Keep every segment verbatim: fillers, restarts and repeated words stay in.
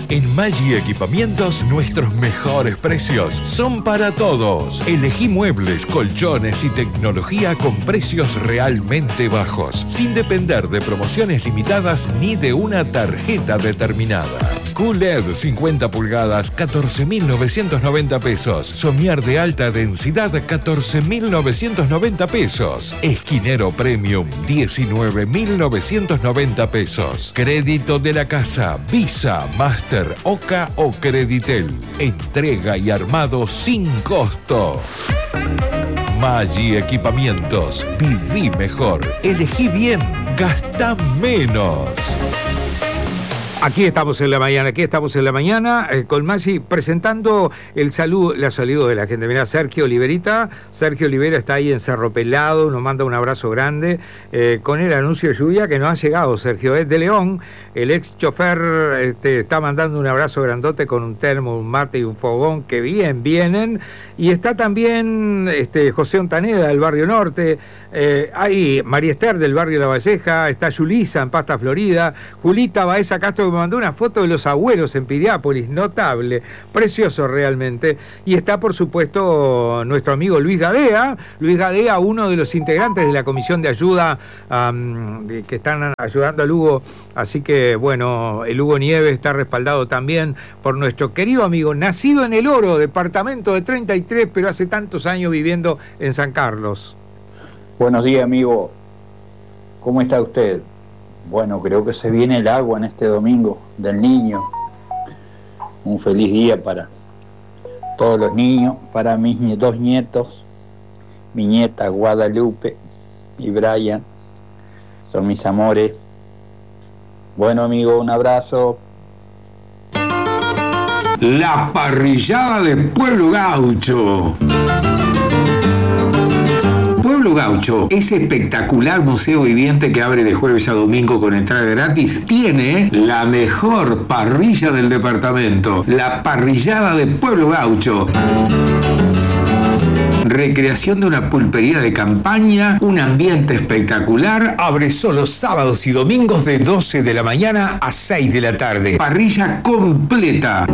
En Maggi Equipamientos, nuestros mejores precios son para todos. Elegí muebles, colchones y tecnología con precios realmente bajos, sin depender de promociones limitadas ni de una tarjeta determinada. Q L E D cincuenta pulgadas, catorce mil novecientos noventa pesos. Somier de alta densidad, catorce mil novecientos noventa pesos. Esquinero Premium, diecinueve mil novecientos noventa pesos. Crédito de la casa, Visa, Master, Oca o Creditel. Entrega y armado sin costo. Maggi Equipamientos. Viví mejor. Elegí bien. Gastá menos. Aquí estamos en la mañana, aquí estamos en la mañana eh, con Maggi presentando el saludo, la saludo de la gente. Mirá, Sergio Oliverita, Sergio Olivera está ahí en Cerro Pelado, nos manda un abrazo grande eh, con el anuncio de lluvia que nos ha llegado, Sergio, es de León, el ex chofer este, está mandando un abrazo grandote con un termo, un mate y un fogón, que bien vienen, y está también este, José Ontaneda del Barrio Norte, eh, hay María Esther del Barrio La Valleja, está Yulisa en Pasta Florida, Julita Baeza Castro me mandó una foto de los abuelos en Piriápolis, notable, precioso realmente, y está por supuesto nuestro amigo Luis Gadea, Luis Gadea, uno de los integrantes de la comisión de ayuda um, que están ayudando al Hugo, así que bueno, el Hugo Nieves está respaldado también por nuestro querido amigo, nacido en El Oro, departamento de treinta y tres, pero hace tantos años viviendo en San Carlos. Buenos días, amigo, ¿cómo está usted? Bueno, creo que se viene el agua en este domingo del niño. Un feliz día para todos los niños, para mis dos nietos, mi nieta Guadalupe y Brian, son mis amores. Bueno, amigo, un abrazo. La parrillada de Pueblo Gaucho. Pueblo Gaucho, ese espectacular museo viviente que abre de jueves a domingo con entrada gratis, tiene la mejor parrilla del departamento, la parrillada de Pueblo Gaucho. Recreación de una pulpería de campaña, un ambiente espectacular, abre solo sábados y domingos de doce de la mañana a seis de la tarde. Parrilla completa.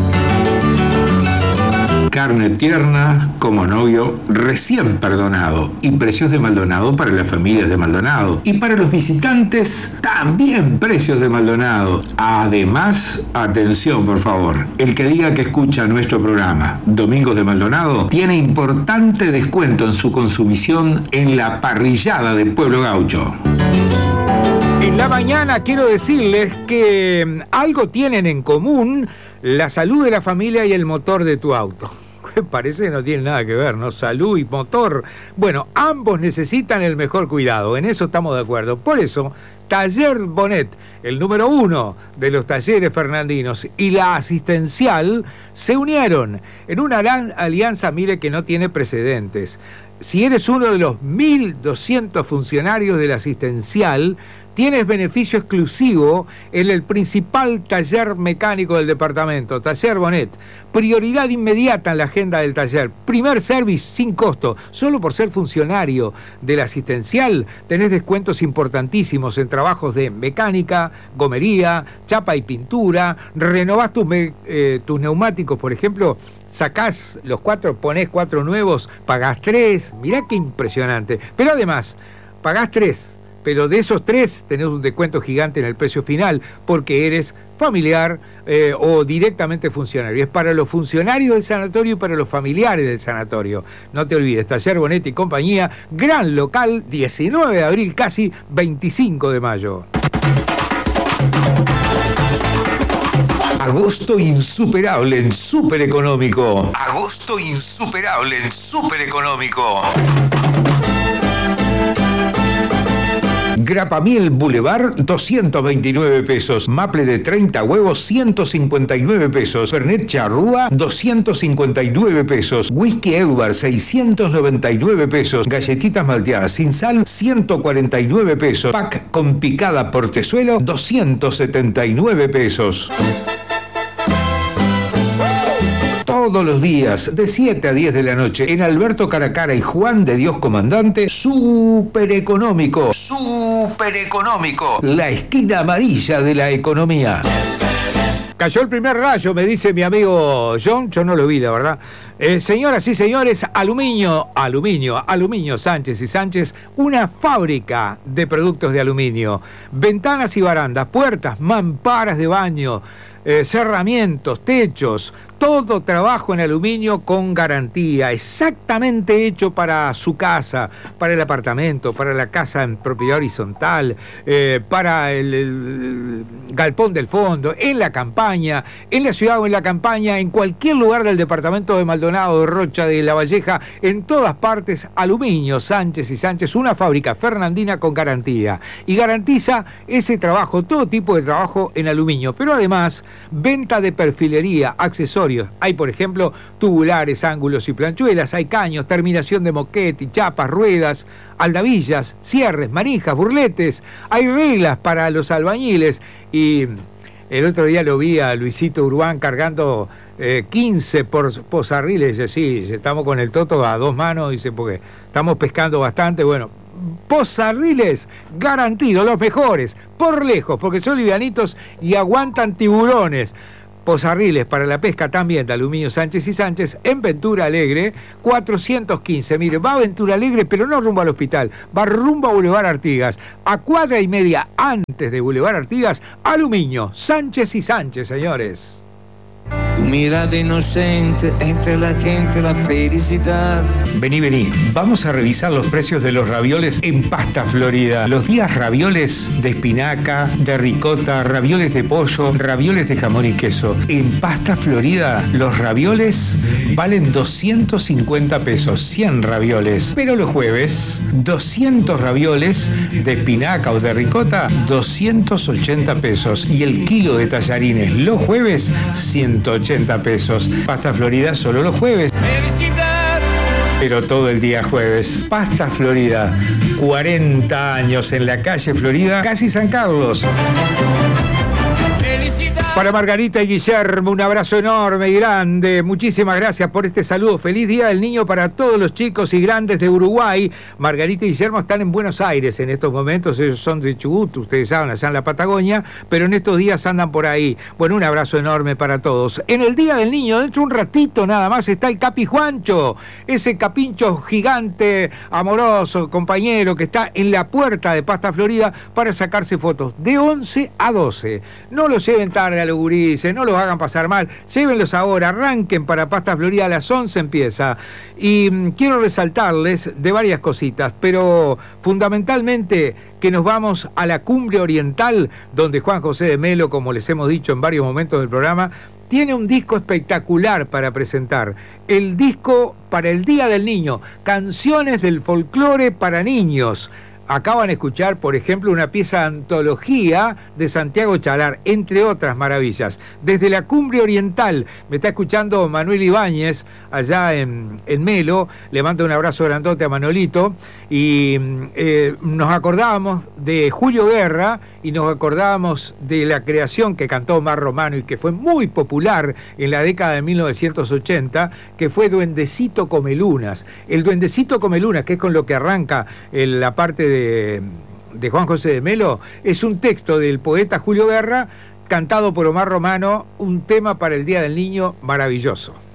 Carne tierna, como novio, recién perdonado. Y precios de Maldonado para las familias de Maldonado. Y para los visitantes, también precios de Maldonado. Además, atención por favor, el que diga que escucha nuestro programa Domingos de Maldonado, tiene importante descuento en su consumición en la parrillada de Pueblo Gaucho. En la mañana quiero decirles que algo tienen en común, la salud de la familia y el motor de tu auto. Parece que no tiene nada que ver, ¿no? Salud y motor. Bueno, ambos necesitan el mejor cuidado, en eso estamos de acuerdo. Por eso, Taller Bonet, el número uno de los talleres fernandinos, y la asistencial se unieron en una alianza, mire, que no tiene precedentes. Si eres uno de los mil doscientos funcionarios de la asistencial, tienes beneficio exclusivo en el principal taller mecánico del departamento, Taller Bonet. Prioridad inmediata en la agenda del taller. Primer service sin costo. Solo por ser funcionario de la asistencial tenés descuentos importantísimos en trabajos de mecánica, gomería, chapa y pintura. Renovás tus, me, eh, tus neumáticos, por ejemplo. Sacás los cuatro, ponés cuatro nuevos, pagás tres. Mirá qué impresionante. Pero además, pagás tres. Pero de esos tres tenés un descuento gigante en el precio final porque eres familiar eh, o directamente funcionario. Es para los funcionarios del sanatorio y para los familiares del sanatorio. No te olvides, Taller Bonet y compañía, gran local, diecinueve de abril, casi veinticinco de mayo. Agosto insuperable en Súper Económico. Agosto insuperable en Súper Económico. Grapamiel Boulevard, doscientos veintinueve pesos. Maple de treinta huevos, ciento cincuenta y nueve pesos. Fernet Charrúa, doscientos cincuenta y nueve pesos. Whisky Edward, seiscientos noventa y nueve pesos. Galletitas malteadas sin sal, ciento cuarenta y nueve pesos. Pack con picada portezuelo, doscientos setenta y nueve pesos. Todos los días, de siete a diez de la noche, en Alberto Caracara y Juan de Dios Comandante, Súper Económico. Súper Económico. La esquina amarilla de la economía. Cayó el primer rayo, me dice mi amigo John, yo no lo vi, la verdad. Eh, señoras y señores, aluminio, aluminio, aluminio Sánchez y Sánchez, una fábrica de productos de aluminio. Ventanas y barandas, puertas, mamparas de baño, eh, cerramientos, techos, todo trabajo en aluminio con garantía, exactamente hecho para su casa, para el apartamento, para la casa en propiedad horizontal, eh, para el, el galpón del fondo, en la campaña, en la ciudad o en la campaña, en cualquier lugar del departamento de Maldonado, de Rocha, de La Valleja, en todas partes, aluminio, Sánchez y Sánchez, una fábrica fernandina con garantía. Y garantiza ese trabajo, todo tipo de trabajo en aluminio, pero además, venta de perfilería, accesorios. Hay, por ejemplo, tubulares, ángulos y planchuelas, hay caños, terminación de moquete, chapas, ruedas, aldavillas, cierres, manijas, burletes, hay reglas para los albañiles. Y el otro día lo vi a Luisito Urbán cargando eh, quince por, pozarriles, dice, sí, estamos con el toto a dos manos, dice, porque estamos pescando bastante, bueno. Pozarriles garantidos, los mejores, por lejos, porque son livianitos y aguantan tiburones. Pozarriles para la pesca también de Aluminio Sánchez y Sánchez en Ventura Alegre, cuatrocientos quince. Mire, va a Ventura Alegre, pero no rumbo al hospital, va rumbo a Boulevard Artigas. A cuadra y media antes de Boulevard Artigas, Aluminio Sánchez y Sánchez, señores. Tu mirada inocente entre la gente, la felicidad. Vení, vení. Vamos a revisar los precios de los ravioles en Pasta Florida. Los días ravioles de espinaca, de ricota, ravioles de pollo, ravioles de jamón y queso. En Pasta Florida, los ravioles valen doscientos cincuenta pesos, cien ravioles. Pero los jueves, doscientos ravioles de espinaca o de ricota, doscientos ochenta pesos. Y el kilo de tallarines los jueves, ciento ochenta pesos. Pasta Florida solo los jueves. Felicidad. Pero todo el día jueves. Pasta Florida, cuarenta años en la calle Florida, casi San Carlos. Para Margarita y Guillermo, un abrazo enorme y grande. Muchísimas gracias por este saludo. Feliz Día del Niño para todos los chicos y grandes de Uruguay. Margarita y Guillermo están en Buenos Aires en estos momentos. Ellos son de Chubut, ustedes saben, allá en la Patagonia, pero en estos días andan por ahí. Bueno, un abrazo enorme para todos. En el Día del Niño, dentro de un ratito nada más, está el Capi Juancho, ese capincho gigante, amoroso, compañero, que está en la puerta de Pasta Florida para sacarse fotos de once a doce. No los lleven tarde a los gurises, no los hagan pasar mal, llévenlos ahora, arranquen para Pasta Florida, a las once empieza. Y mmm, quiero resaltarles de varias cositas, pero fundamentalmente que nos vamos a la Cumbre Oriental, donde Juan José de Melo, como les hemos dicho en varios momentos del programa, tiene un disco espectacular para presentar. El disco para el Día del Niño, canciones del folclore para niños. Acaban de escuchar, por ejemplo, una pieza de antología de Santiago Chalar, entre otras maravillas. Desde la Cumbre Oriental, me está escuchando Manuel Ibáñez, allá en, en Melo. Le mando un abrazo grandote a Manolito. Y eh, nos acordábamos de Julio Guerra y nos acordábamos de la creación que cantó Omar Romano y que fue muy popular en la década de mil novecientos ochenta, que fue Duendecito Comelunas. El Duendecito Comelunas, que es con lo que arranca el, la parte de De, de Juan José de Melo, es un texto del poeta Julio Guerra cantado por Omar Romano, un tema para el Día del Niño maravilloso.